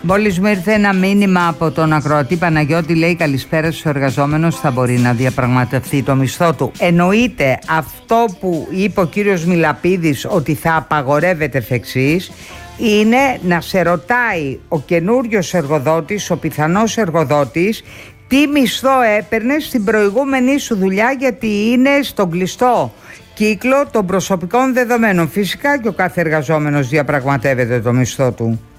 Μόλις μου ήρθε ένα μήνυμα από τον ακροατή Παναγιώτη, λέει καλησπέρα στους εργαζόμενους, θα μπορεί να διαπραγματευτεί το μισθό του. Εννοείται αυτό που είπε ο κύριος Μιλαπίδης ότι θα απαγορεύεται εφ' εξής, είναι να σε ρωτάει ο καινούριος εργοδότης, ο πιθανός εργοδότης, τι μισθό έπαιρνες στην προηγούμενη σου δουλειά, γιατί είναι στον κλειστό κύκλο των προσωπικών δεδομένων. Φυσικά και ο κάθε εργαζόμενος διαπραγματεύεται το μισθό του.